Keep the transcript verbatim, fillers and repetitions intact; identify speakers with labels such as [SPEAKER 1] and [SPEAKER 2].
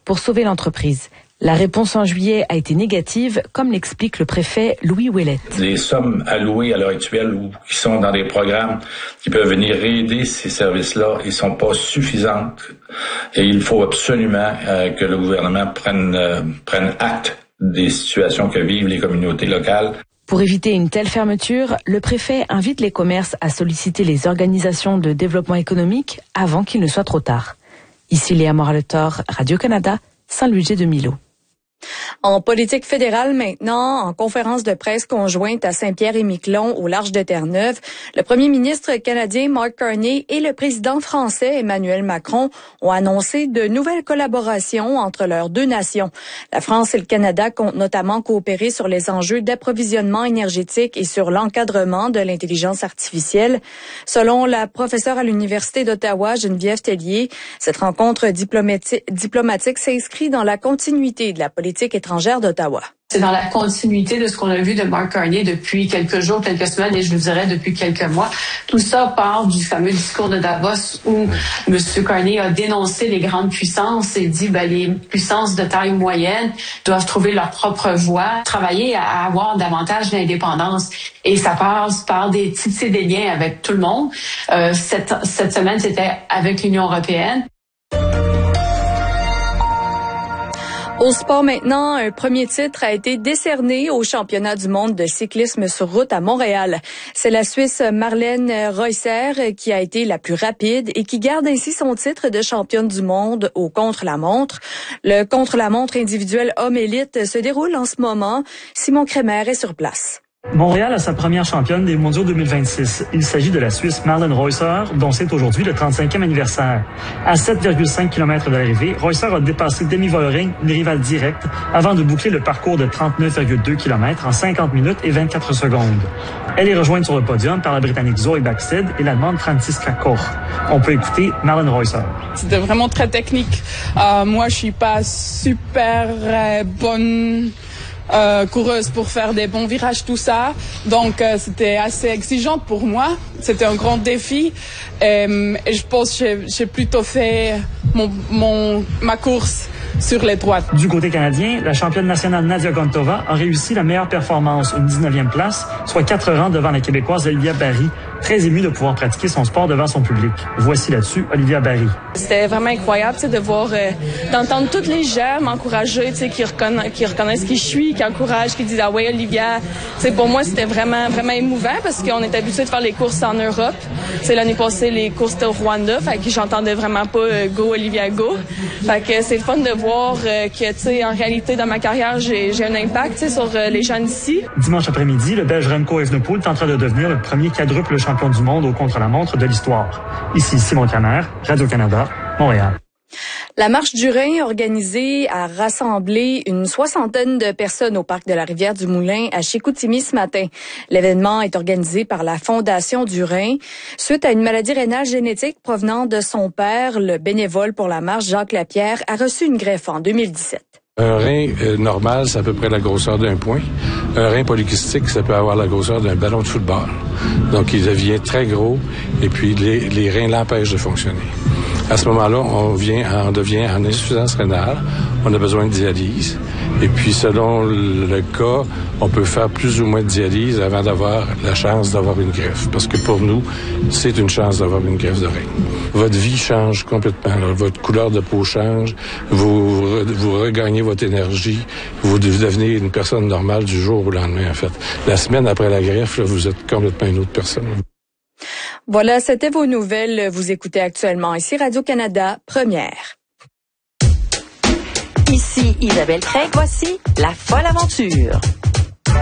[SPEAKER 1] pour sauver l'entreprise. La réponse en juillet a été négative, comme l'explique le préfet Louis Ouellette.
[SPEAKER 2] Les sommes allouées à l'heure actuelle ou qui sont dans des programmes qui peuvent venir aider ces services-là, ils sont pas suffisantes. Et il faut absolument euh, que le gouvernement prenne, euh, prenne acte des situations que vivent les communautés locales.
[SPEAKER 1] Pour éviter une telle fermeture, le préfet invite les commerces à solliciter les organisations de développement économique avant qu'il ne soit trop tard. Ici Léa Moral-Thor, Radio-Canada, Saint-Louis-de-Milo.
[SPEAKER 3] En politique fédérale maintenant, en conférence de presse conjointe à Saint-Pierre-et-Miquelon au large de Terre-Neuve, le premier ministre canadien Mark Carney et le président français Emmanuel Macron ont annoncé de nouvelles collaborations entre leurs deux nations. La France et le Canada comptent notamment coopérer sur les enjeux d'approvisionnement énergétique et sur l'encadrement de l'intelligence artificielle. Selon la professeure à l'Université d'Ottawa, Geneviève Tellier, cette rencontre diplomatique, diplomatique s'inscrit dans la continuité de la politique étrangère d'Ottawa.
[SPEAKER 4] C'est dans la continuité de ce qu'on a vu de Mark Carney depuis quelques jours, quelques semaines et je vous dirais depuis quelques mois. Tout ça part du fameux discours de Davos où M. Carney a dénoncé les grandes puissances et dit ben, les puissances de taille moyenne doivent trouver leur propre voie, travailler à avoir davantage d'indépendance. Et ça passe par des tisser des liens avec tout le monde. Euh, cette, cette semaine, c'était avec l'Union européenne.
[SPEAKER 3] Au sport maintenant, un premier titre a été décerné au championnat du monde de cyclisme sur route à Montréal. C'est la Suisse Marlène Reusser qui a été la plus rapide et qui garde ainsi son titre de championne du monde au contre-la-montre. Le contre-la-montre individuel homme élite se déroule en ce moment. Simon Crémer est sur place.
[SPEAKER 5] Montréal a sa première championne des mondiaux deux mille vingt-six. Il s'agit de la Suisse Marlène Reusser, dont c'est aujourd'hui le trente-cinquième anniversaire. À sept virgule cinq kilomètres de l'arrivée, Reusser a dépassé Demi Vollering, une rivale directe, avant de boucler le parcours de trente-neuf virgule deux kilomètres en cinquante minutes et vingt-quatre secondes. Elle est rejointe sur le podium par la Britannique Zoe Bäckstedt et l'Allemande Franziska Koch. On peut écouter Marlène Reusser.
[SPEAKER 6] C'était vraiment très technique. Euh, moi, je suis pas super euh, bonne Euh, coureuse pour faire des bons virages, tout ça. Donc, euh, c'était assez exigeant pour moi. C'était un grand défi. Et, et je pense que j'ai, j'ai plutôt fait mon, mon, ma course sur les droites.
[SPEAKER 5] Du côté canadien, la championne nationale Nadia Gontova a réussi la meilleure performance, une dix-neuvième place, soit quatre rangs devant la Québécoise Olivia Barry, très émue de pouvoir pratiquer son sport devant son public. Voici là-dessus Olivia Barry.
[SPEAKER 7] C'était vraiment incroyable de voir, euh, d'entendre toutes les gens m'encourager, qui, reconna- qui reconnaissent qui je suis, qui encouragent, qui disent « Ah ouais, Olivia ». Pour moi, c'était vraiment, vraiment émouvant parce qu'on est habitué de faire les courses en Europe. C'est l'année passée, les courses au Rwanda, fait que j'entendais vraiment pas euh, « Go Olivia, go ». Fait que c'est le fun de voir euh, que, tu sais, en réalité, dans ma carrière, j'ai, j'ai un impact sur euh, les gens d'ici.
[SPEAKER 5] Dimanche après-midi, le Belge Remco Evenepoel tentera de devenir le premier quadruple champion du monde au contre-la-montre de l'histoire. Ici Simon Crémer, Radio-Canada, Montréal.
[SPEAKER 3] La Marche du Rhin organisée a rassemblé une soixantaine de personnes au parc de la Rivière-du-Moulin à Chicoutimi ce matin. L'événement est organisé par la Fondation du Rhin. Suite à une maladie rénale génétique provenant de son père, le bénévole pour la marche Jacques Lapierre a reçu une greffe en deux mille dix-sept.
[SPEAKER 8] Un rein euh, normal, c'est à peu près la grosseur d'un point. Un rein polykystique, ça peut avoir la grosseur d'un ballon de football. Donc, il devient très gros et puis les, les reins l'empêchent de fonctionner. À ce moment-là, on, vient, on devient en insuffisance rénale. On a besoin de dialyse. Et puis, selon le cas, on peut faire plus ou moins de dialyse avant d'avoir la chance d'avoir une greffe. Parce que pour nous, c'est une chance d'avoir une greffe de rein. Votre vie change complètement. Là. Votre couleur de peau change. Vous, vous regagnez votre énergie. Vous devenez une personne normale du jour au lendemain, en fait. La semaine après la greffe, là, vous êtes complètement une autre personne.
[SPEAKER 3] Voilà, c'était vos nouvelles. Vous écoutez actuellement ici Radio-Canada, première.
[SPEAKER 9] Ici Isabelle Craig, voici La Folle Aventure.